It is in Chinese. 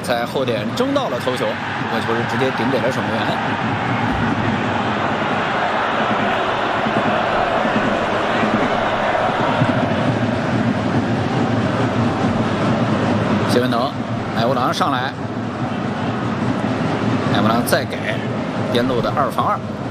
在后点争到了头球，这个球是直接顶给了守门员。谢文腾，艾乌朗上来，艾乌朗再给边路的2防2。